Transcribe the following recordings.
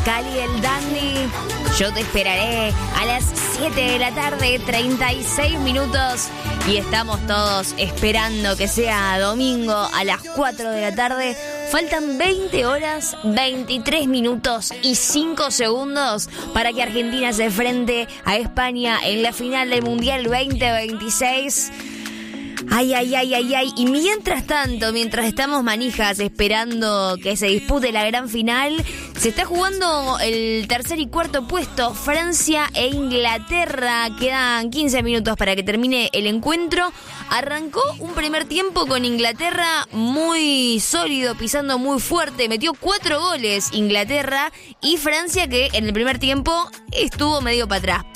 Cali el Dandy. Yo te esperaré a las 7 de la tarde, 36 minutos. Y estamos todos esperando que sea domingo a las 4 de la tarde. Faltan 20 horas, 23 minutos y 5 segundos para que Argentina se enfrente a España en la final del Mundial 2026. Ay. Y mientras tanto, mientras estamos manijas esperando que se dispute la gran final, se está jugando el tercer y cuarto puesto, Francia e Inglaterra. Quedan 15 minutos para que termine el encuentro. Arrancó un primer tiempo con Inglaterra muy sólido, pisando muy fuerte. Metió 4 goles Inglaterra y Francia, que en el primer tiempo estuvo medio para atrás.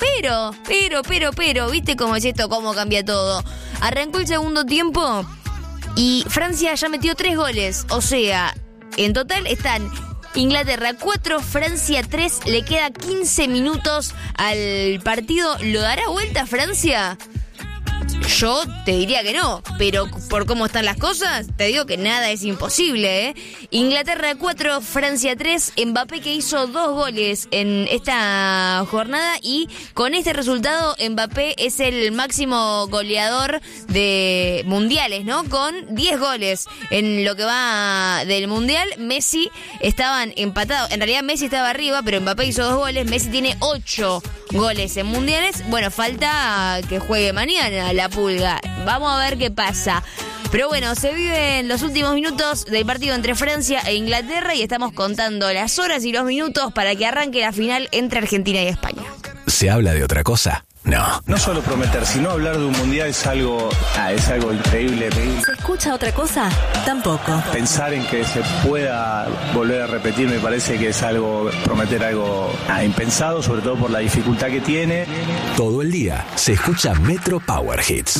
Pero, ¿viste cómo es esto? ¿Cómo cambia todo? Arrancó el segundo tiempo y Francia ya metió 3 goles. O sea, en total están Inglaterra 4, Francia 3. Le queda 15 minutos al partido. ¿Lo dará vuelta Francia? Yo te diría que no, pero por cómo están las cosas, te digo que nada es imposible, ¿eh? Inglaterra 4, Francia 3, Mbappé que hizo 2 goles en esta jornada y con este resultado Mbappé es el máximo goleador de mundiales, ¿no? Con 10 goles en lo que va del mundial. Messi estaban empatados, en realidad Messi estaba arriba, pero Mbappé hizo 2 goles, Messi tiene 8 goles en mundiales. Bueno, falta que juegue mañana la Pulga. Vamos a ver qué pasa. Pero bueno, se viven los últimos minutos del partido entre Francia e Inglaterra y estamos contando las horas y los minutos para que arranque la final entre Argentina y España. ¿Se habla de otra cosa? No solo prometer, sino hablar de un mundial es algo increíble. ¿Se escucha otra cosa? Tampoco. Pensar en que se pueda volver a repetir me parece que es prometer algo impensado, sobre todo por la dificultad que tiene. Todo el día se escucha Metro Power Hits.